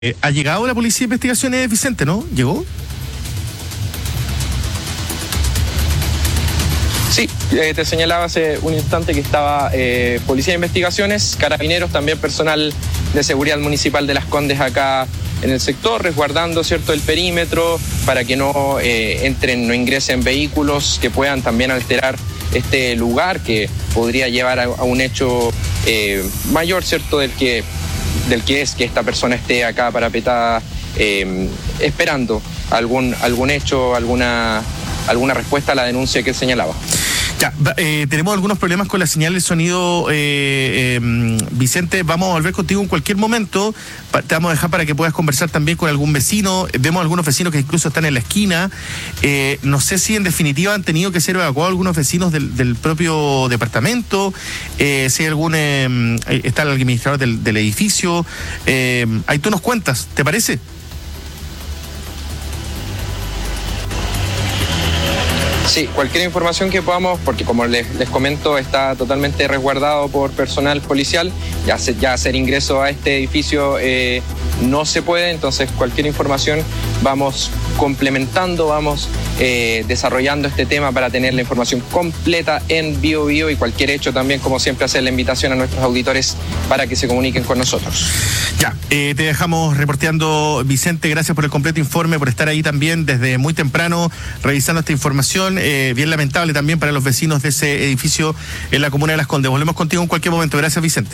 Ha llegado la Policía de Investigaciones, Vicente, ¿no? ¿Llegó? Sí, te señalaba hace un instante que estaba Policía de Investigaciones, Carabineros, también personal de seguridad municipal de Las Condes acá en el sector, resguardando, ¿cierto?, el perímetro para que no entren, no ingresen vehículos que puedan también alterar este lugar, que podría llevar a un hecho mayor, ¿cierto?, del que es que esta persona esté acá parapetada esperando algún hecho, alguna respuesta a la denuncia que señalaba. Ya, tenemos algunos problemas con la señal de sonido, Vicente, vamos a volver contigo en cualquier momento, te vamos a dejar para que puedas conversar también con algún vecino, vemos algunos vecinos que incluso están en la esquina, no sé si en definitiva han tenido que ser evacuados algunos vecinos del propio departamento, si hay algún, está el administrador del edificio, ahí tú nos cuentas, ¿te parece? Sí, cualquier información que podamos, porque como les comento, está totalmente resguardado por personal policial, ya hacer ingreso a este edificio no se puede, entonces cualquier información vamos complementando, vamos desarrollando este tema para tener la información completa en Bio y cualquier hecho también, como siempre, hacer la invitación a nuestros auditores para que se comuniquen con nosotros. Ya, te dejamos reporteando, Vicente, gracias por el completo informe, por estar ahí también desde muy temprano revisando esta información, bien lamentable también para los vecinos de ese edificio en la comuna de Las Condes. Volvemos contigo en cualquier momento. Gracias, Vicente.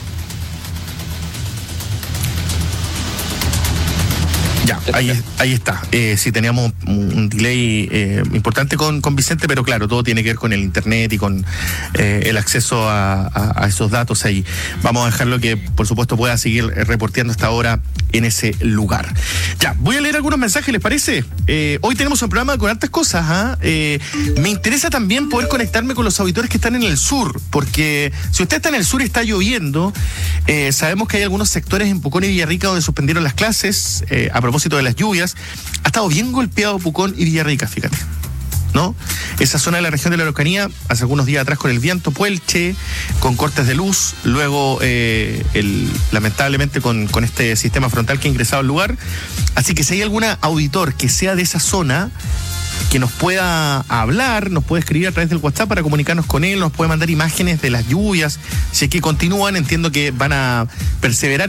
Ya, ahí está. Sí, teníamos un delay importante con Vicente, pero claro, todo tiene que ver con el internet y con el acceso a esos datos ahí. Vamos a dejarlo que, por supuesto, pueda seguir reporteando hasta ahora en ese lugar. Ya, voy a leer algunos mensajes, ¿les parece? Hoy tenemos un programa con hartas cosas, Me interesa también poder conectarme con los auditores que están en el sur, porque si usted está en el sur y está lloviendo, sabemos que hay algunos sectores en Pucón y Villarrica donde suspendieron las clases, a propósito de las lluvias. Ha estado bien golpeado Pucón y Villarrica, fíjate, ¿no? Esa zona de la región de la Araucanía, hace algunos días atrás con el viento Puelche, con cortes de luz, luego lamentablemente con este sistema frontal que ha ingresado al lugar. Así que si hay algún auditor que sea de esa zona, que nos pueda hablar, nos puede escribir a través del WhatsApp para comunicarnos con él, nos puede mandar imágenes de las lluvias, si es que continúan, entiendo que van a perseverar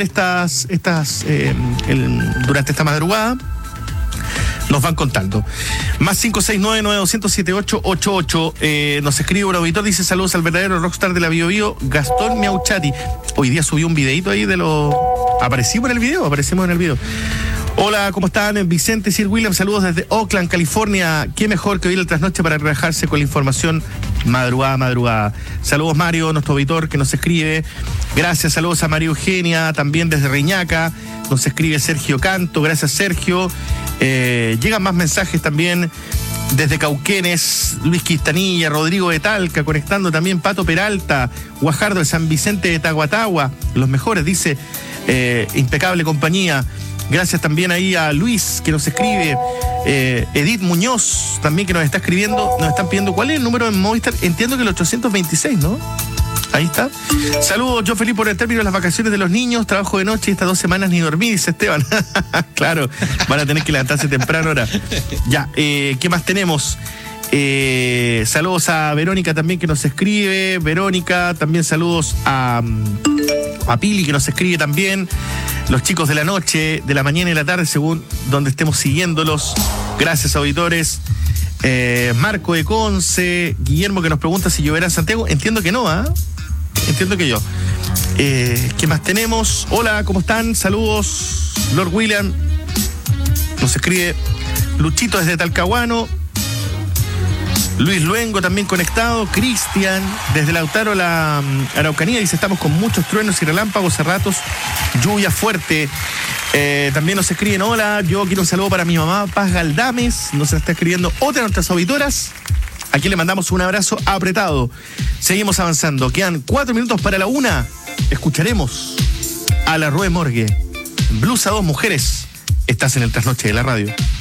durante esta madrugada. Nos van contando. Más 569-9200-7888. Nos escribe un auditor, dice: saludos al verdadero rockstar de la Bio, Gastón Miauchati. Hoy día subió un videito ahí de los... Aparecimos en el video. Hola, ¿cómo están? Vicente, Sir William, saludos desde Oakland, California. Qué mejor que oír el trasnoche para relajarse con la información madrugada. Saludos, Mario, nuestro auditor que nos escribe. Gracias, saludos a María Eugenia, también desde Reñaca. Nos escribe Sergio Canto, gracias, Sergio. Llegan más mensajes también desde Cauquenes, Luis Quistanilla, Rodrigo de Talca, conectando también Pato Peralta, Guajardo de San Vicente de Tahuatahua, los mejores, dice, impecable compañía. Gracias también ahí a Luis que nos escribe, Edith Muñoz también que nos está escribiendo, nos están pidiendo cuál es el número en Movistar, entiendo que el 826, ¿no? Ahí está. Saludos, yo feliz por el término de las vacaciones de los niños, trabajo de noche y estas 2 semanas ni dormí, dice Esteban. Claro, van a tener que levantarse temprano ahora. Ya, ¿qué más tenemos? Saludos a Verónica también que nos escribe. Verónica, también saludos a Pili que nos escribe también. Los chicos de la noche, de la mañana y la tarde, según donde estemos siguiéndolos. Gracias, auditores. Marco de Conce, Guillermo que nos pregunta si lloverá en Santiago. Entiendo que no, entiendo que yo. ¿Qué más tenemos? Hola, ¿cómo están? Saludos. Lord William nos escribe. Luchito desde Talcahuano. Luis Luengo también conectado. Cristian desde Lautaro, la Araucanía, dice: estamos con muchos truenos y relámpagos a ratos, lluvia fuerte. También nos escriben: hola, yo quiero un saludo para mi mamá Paz Galdames. Nos está escribiendo otra de nuestras auditoras. Aquí le mandamos un abrazo apretado. Seguimos avanzando. Quedan 4 minutos para la 1. Escucharemos a la Rue Morgue. Blues a 2 mujeres. Estás en el trasnoche de la radio.